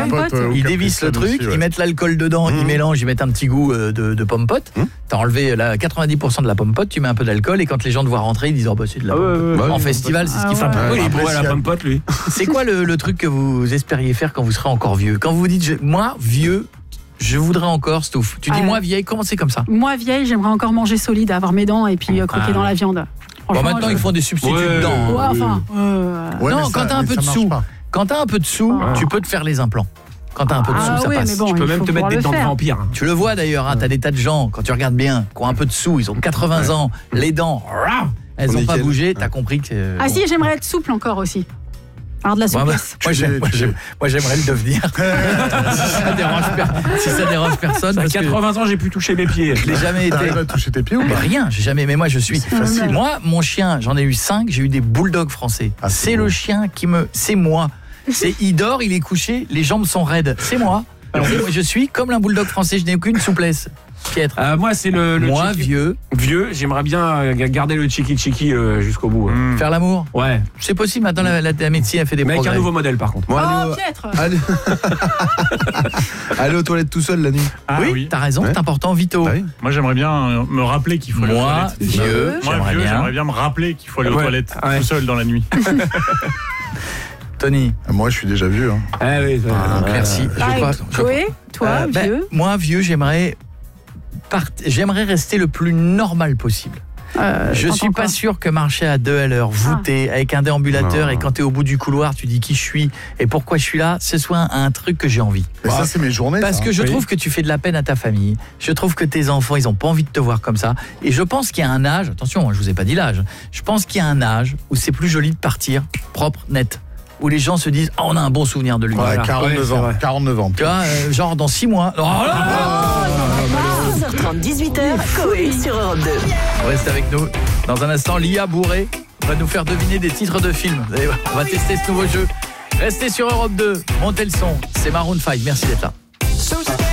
Ils dévissent le truc, ils mettent l'alcool dedans, ils mélangent, ils mettent un petit goût de pomme-pote. T'as enlevé 90% de la pomme-pote, tu mets un peu d'alcool et quand les gens te voient rentrer, ils disent oh bah c'est de la pomme-pote. En festival, c'est ce qu'ils font. Il est bourré à la pomme-pote, lui. C'est quoi le truc que vous espériez faire quand vous serez encore vieux? Quand vous vous dites moi vieux, je voudrais encore Stouff. Tu dis moi vieille, comment c'est comme ça? Moi vieille, j'aimerais encore manger solide, avoir mes dents et puis croquer dans la viande. Bon, maintenant ils font des substituts dedans. Non, quand t'as un peu de sous. Quand t'as un peu de sous, tu peux te faire les implants. Quand t'as un peu de sous, ça passe. Tu peux même te mettre des dents de vampire. Tu le vois d'ailleurs, t'as des tas de gens, quand tu regardes bien, qui ont un peu de sous, ils ont 80 ans, les dents, elles n'ont pas bougé, t'as compris que... Ah si, j'aimerais être souple encore aussi. Alors de la souplesse. Moi j'aimerais le devenir. si ça dérange personne. À 80 ans, j'ai pu toucher mes pieds. Je l'ai jamais été. T'arrives à toucher tes pieds ou pas? Rien, j'ai jamais. Mais moi je suis. Moi, mon chien, j'en ai eu 5, j'ai eu des bulldogs français. C'est le chien qui me. C'est moi. Il dort, il est couché, les jambes sont raides. C'est moi. Je suis comme un bulldog français, je n'ai aucune souplesse. Moi c'est le moi vieux, j'aimerais bien garder le chiki jusqu'au bout. Faire l'amour. Ouais. C'est possible maintenant la médecine a fait des progrès. Avec un nouveau modèle par contre. Piètre. Aller aux toilettes tout seul la nuit. Oui, t'as raison, c'est important, Vito. Moi j'aimerais bien me rappeler qu'il faut aller aux toilettes. J'aimerais bien me rappeler qu'il faut aller aux toilettes tout seul dans la nuit. Tony. Moi je suis déjà vieux. Merci. Chloé, toi vieux. Moi vieux, j'aimerais rester le plus normal possible. Je suis pas sûr que marcher à 2 à l'heure, voûté, avec un déambulateur, et quand t'es au bout du couloir, tu dis qui je suis et pourquoi je suis là, ce soit un truc que j'ai envie. Mais ça, c'est mes journées. Parce que je trouve que tu fais de la peine à ta famille. Je trouve que tes enfants, ils ont pas envie de te voir comme ça. Et je pense qu'il y a un âge, attention, je vous ai pas dit l'âge, je pense qu'il y a un âge où c'est plus joli de partir propre, net. Où les gens se disent « on a un bon souvenir de lui. » 49 ans. Tu vois, genre dans 6 mois. 12h30, 18h, Coé sur Europe 2. Reste avec nous. Dans un instant, Lia Bourré va nous faire deviner des titres de films. Allez, on va tester ce nouveau jeu. Restez sur Europe 2. Montez le son. C'est Maroon 5. Merci d'être là.